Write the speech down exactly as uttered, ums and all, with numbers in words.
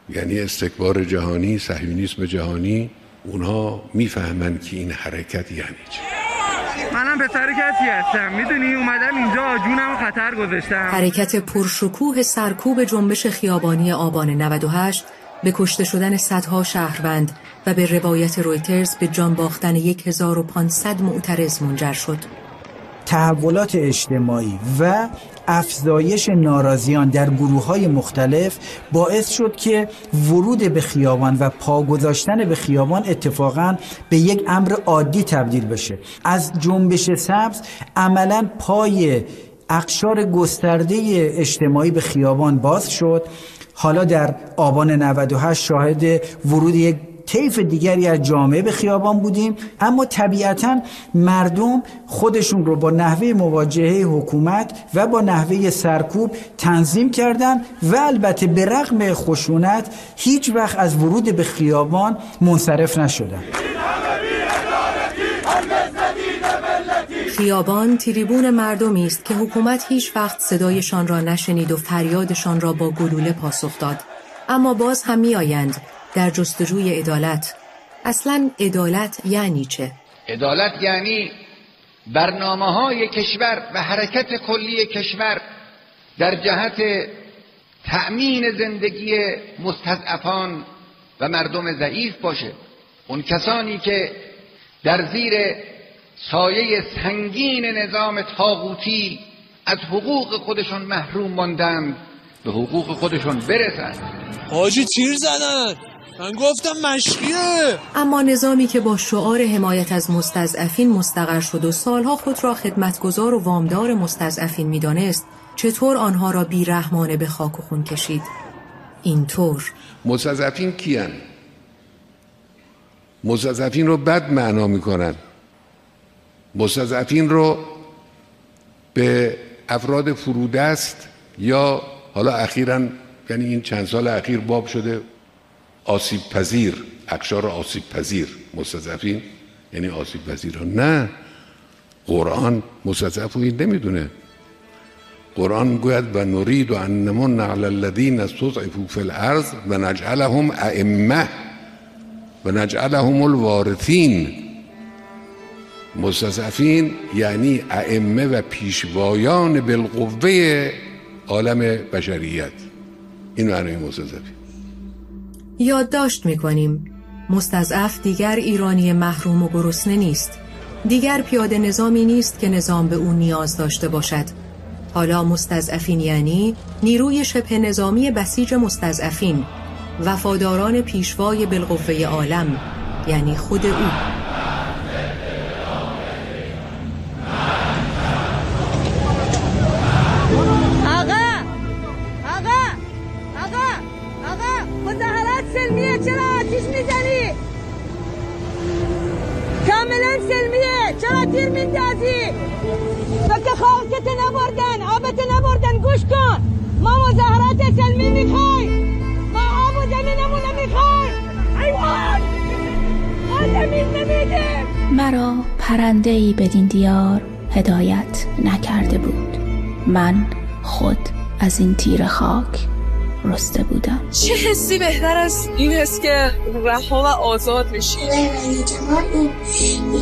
یعنی استکبار جهانی، صهیونیسم جهانی، اونها میفهمن که این حرکت یعنی چی. منم پسر کسی هستم، میدونی اومدم اینجا جونم خطر گذاشتم. حرکت پرشکوه سرکوب جنبش خیابانی آبان نود و هشت به کشته شدن صدها شهروند و به روایت رویترز به جان باختن هزار و پانصد معترض منجر شد. تحولات اجتماعی و افزایش ناراضیان در گروه‌های مختلف باعث شد که ورود به خیابان و پا گذاشتن به خیابان اتفاقاً به یک امر عادی تبدیل بشه. از جنبش سبز عملاً پای اقشار گسترده اجتماعی به خیابان باز شد. حالا در آبان نود و هشت شاهد ورود یک طیف دیگری از جامعه به خیابان بودیم، اما طبیعتاً مردم خودشون رو با نحوه مواجهه حکومت و با نحوه سرکوب تنظیم کردن و البته به رغم خشونت هیچ وقت از ورود به خیابان منصرف نشدن. خیابان تریبون مردمی است که حکومت هیچ وقت صدایشان را نشنید و فریادشان را با گلوله پاسخ داد، اما باز هم می آیند در جستجوی عدالت. اصلاً عدالت یعنی چه؟ عدالت یعنی برنامه‌های کشور و حرکت کلی کشور در جهت تأمین زندگی مستضعفان و مردم ضعیف باشه. اون کسانی که در زیر سایه سنگین نظام طاغوتی از حقوق خودشون محروم ماندند به حقوق خودشون برسند. حاجی تیر زدن، من گفتم مشقیه. اما نظامی که با شعار حمایت از مستضعفین مستقر شد و سالها خود را خدمتگزار و وامدار مستضعفین می‌دانست، چطور آنها را بی‌رحمانه به خاک و خون کشید؟ اینطور مستضعفین کیان؟ مستضعفین رو بد معنا میکنن. مستضعفین رو به افراد فرودست یا حالا اخیراً، یعنی این چند سال اخیر باب شده آسیب پذیر، اقشار آسیب پذیر. مستضعفین یعنی آسیب پذیر ها. نه، قرآن مستضعف رو این نمیدونه. قرآن گوید و نرید و ان نمن علی الذین استضعفوا فی الارض و نجعلهم ائمه و نجعلهم الوارثین. مستضعفین یعنی ائمه و پیشوایان بالقوه عالم بشریت. این معنی مستضعفین. یادداشت می‌کنیم مستضعف دیگر ایرانی محروم و گرسنه نیست، دیگر پیاده نظامی نیست که نظام به او نیاز داشته باشد. حالا مستضعفین یعنی نیروی شبه نظامی بسیج مستضعفین، وفاداران پیشوای بالقوه عالم، یعنی خود او. چرا آتیش میزنی؟ کاملا سلمیه، چرا تیر میندازی؟ مگه خاکت نبردن، آبت نبردن؟ گوش کن، ما مظاهرات سلمی میخوایم، ما آب و زمینمون میخوایم. ایوان ما زمین نمیدیم. مرا پرنده‌ای بدین دیار هدایت نکرده بود، من خود از این تیر خاک رسته بودم. چه حسی بهتر از این حس که رها و آزاد بشی؟